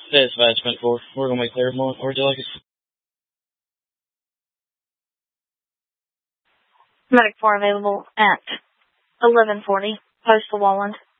Dispatch 4. We're going to make clear. Where would you like us? Medic 4 available at 1140 Postal Walland.